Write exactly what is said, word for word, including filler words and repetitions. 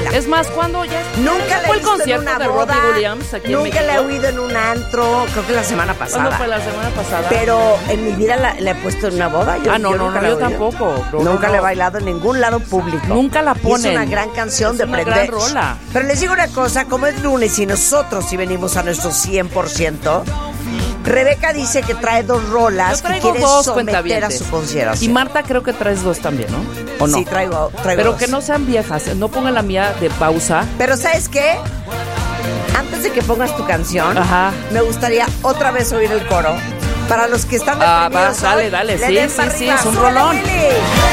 vida. Es más, cuando ya Nunca fue le el he visto en concierto una de boda, Robbie Williams aquí en nunca le he México. oído en un antro, creo que la semana pasada. ¿Cuándo fue la semana pasada? Pero en mi vida la, la he puesto en una boda. Yo, Ah, no, yo no, nunca no, la he yo oído. tampoco. No, Nunca no, le he no. bailado en ningún lado público. Nunca la Y ponen. es una gran canción Es de una prender. gran rola. Pero les digo una cosa, como es lunes y nosotros sí venimos a nuestro cien por ciento, Rebeca dice que trae dos rolas Yo que traigo quiere dos someter a cuentavientes. su consideración. Y Marta creo que traes dos también, ¿no? ¿O no? Sí, traigo, traigo Pero dos. que no sean viejas. No pongan la mía de pausa. Pero ¿sabes qué? Antes de que pongas tu canción, Ajá. me gustaría otra vez oír el coro. Para los que están Ah, deprimidos va, dale, hoy, dale, le sí, den sí, para sí, arriba. es un ¡Súbele, rolón. Willy!